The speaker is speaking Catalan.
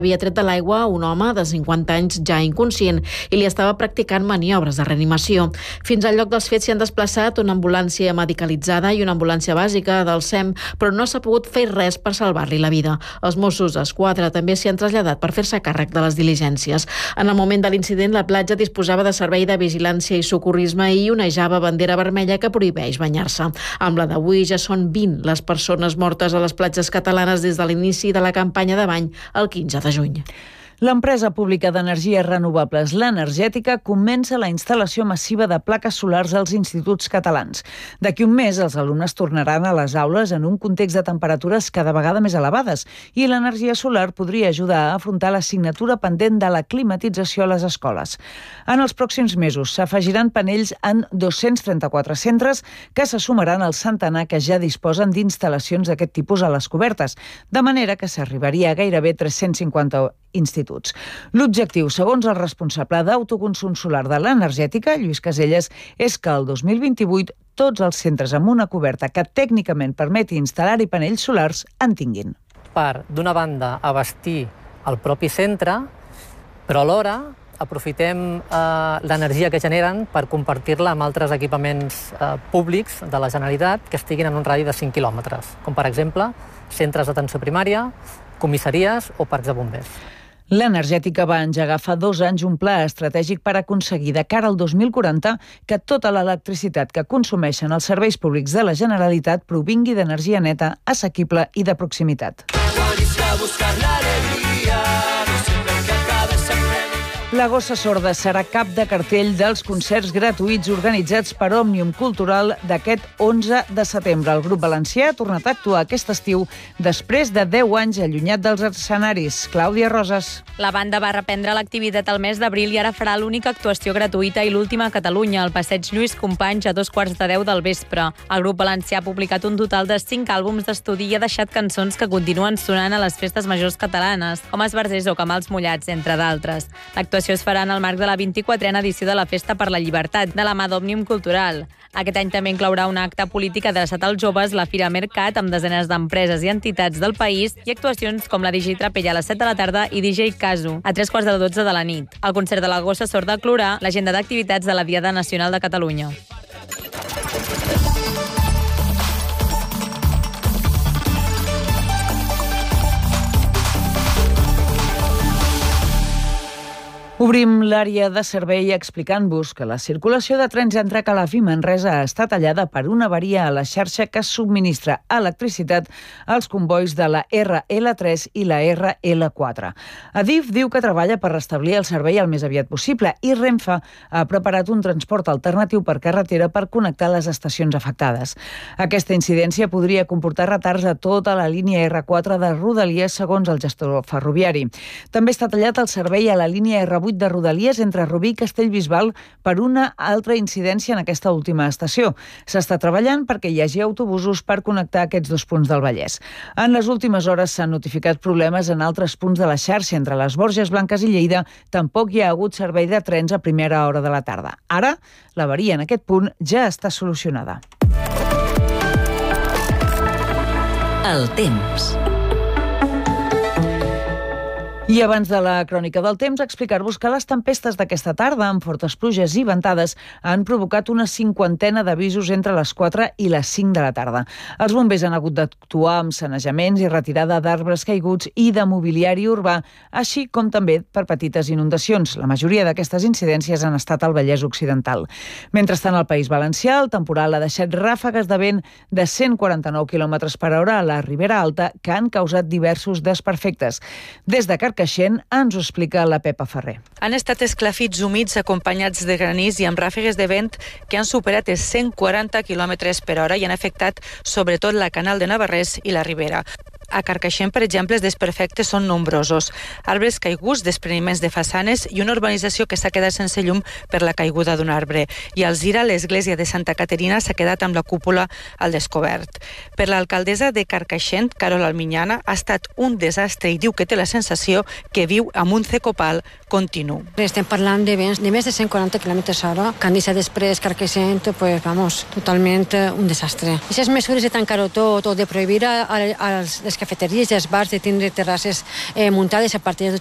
havia tret de l'aigua un home de 50 anys ja inconscient i li estava practicant maniobres de reanimació. Fins al lloc dels fets s'hi han desplaçat una ambulància medicalitzada i una ambulància bàsica del SEM, però no s'ha pogut fer res per salvar-li la vida. Els Mossos d'Esquadra també s'hi han traslladat per fer-se càrrec de les diligències. En el moment de l'incident, la platja disposava de servei de vigilància i socorrisme i onejava bandera vermella que prohibeix banyar-se. Amb la d'avui ja són 20 les persones mortes a les platges catalanes des de l'inici de la campanya de bany el 15 de juny. L'empresa pública d'energies renovables, l'Energètica, comença la instal·lació massiva de plaques solars als instituts catalans. D'aquí un mes, els alumnes tornaran a les aules en un context de temperatures cada vegada més elevades i l'energia solar podria ajudar a afrontar l'assignatura pendent de la climatització a les escoles. En els pròxims mesos s'afegiran panells en 234 centres que se sumaran al centenar que ja disposen d'instal·lacions d'aquest tipus a les cobertes, de manera que s'arribaria a gairebé 350 instituts. L'objectiu, segons el responsable d'autoconsum solar de l'Energètica, Lluís Caselles, és que el 2028 tots els centres amb una coberta que tècnicament permeti instal·lar-hi panells solars en tinguin. Per, d'una banda, abastir el propi centre, però alhora aprofitem l'energia que generen per compartir-la amb altres equipaments públics de la Generalitat que estiguin en un radi de 5 quilòmetres, com per exemple centres d'atenció primària, comissaries o parcs de bombers. L'Energètica va engegar fa 2 anys un pla estratègic per aconseguir de cara al 2040 que tota l'electricitat que consumeixen els serveis públics de la Generalitat provingui d'energia neta, assequible i de proximitat. La Gossa Sorda serà cap de cartell dels concerts gratuïts organitzats per Òmnium Cultural d'aquest 11 de setembre. El grup valencià ha tornat a actuar aquest estiu després de 10 anys allunyat dels escenaris. Clàudia Roses. La banda va reprendre l'activitat al mes d'abril i ara farà l'única actuació gratuïta i l'última a Catalunya, al passeig Lluís Companys a 2:15 del vespre. El grup valencià ha publicat un total de 5 àlbums d'estudi i ha deixat cançons que continuen sonant a les festes majors catalanes, com Esbarzers o Camals Mullats, entre d'altres. L'actuació es farà en el marc de la 24a edició de la Festa per la Llibertat, de la mà d'Òmnium Cultural. Aquest any també inclourà un acte polític adreçat als joves, la Fira Mercat, amb desenes d'empreses i entitats del país, i actuacions com la DJ Trapella a les 7 de la tarda i DJ Casu a 3:15 de la nit. El concert de la Gossa Sorda clourà l'agenda d'activitats de la Diada Nacional de Catalunya. Obrim l'àrea de servei explicant-vos que la circulació de trens entre Calaf i Manresa està tallada per una avaria a la xarxa que subministra electricitat als combois de la RL3 i la RL4. Adif diu que treballa per restablir el servei el més aviat possible i Renfe ha preparat un transport alternatiu per carretera per connectar les estacions afectades. Aquesta incidència podria comportar retards a tota la línia R4 de Rodalies, segons el gestor ferroviari. També està tallat el servei a la línia R8 de Rodalies entre Rubí i Castellbisbal per una altra incidència en aquesta última estació. S'està treballant perquè hi hagi autobusos per connectar aquests 2 punts del Vallès. En les últimes hores s'han notificat problemes en altres punts de la xarxa. Entre les Borges Blanques i Lleida tampoc hi ha hagut servei de trens a primera hora de la tarda. Ara, l'avaria en aquest punt ja està solucionada. El temps. I abans de la crònica del temps, explicar-vos que les tempestes d'aquesta tarda, amb fortes pluges i ventades, han provocat una 50ena d'avisos entre les 4 i les 5 de la tarda. Els bombers han hagut d'actuar amb sanejaments i retirada d'arbres caiguts i de mobiliari urbà, així com també per petites inundacions. La majoria d'aquestes incidències han estat al Vallès Occidental. Mentrestant, al País Valencià, el temporal ha deixat ràfegues de vent de 149 km per hora a la Ribera Alta que han causat diversos desperfectes. Des de Carcaixent ens ho explica la Pepa Ferrer. Han estat esclafits humits acompanyats de granís i amb ràfegues de vent que han superat els 140 km per hora i han afectat sobretot la Canal de Navarrés i la Ribera. A Carcaixent, per exemple, els desperfectes són nombrosos. Arbres caiguts, despreniments de façanes i una urbanització que s'ha quedat sense llum per la caiguda d'un arbre. I a Alzira, l'església de Santa Caterina s'ha quedat amb la cúpula al descobert. Per l'alcaldessa de Carcaixent, Carol Alminyana, ha estat un desastre i diu que té la sensació que viu amb un cecopal continu. Estem parlant de vents de més de 140 km/h. Que han deixat després Carcaixent, pues, vamos, totalment un desastre. Aquestes mesures de tancar-ho tot o de prohibir als cafeteries i els bars de tindre terrasses muntades a partir de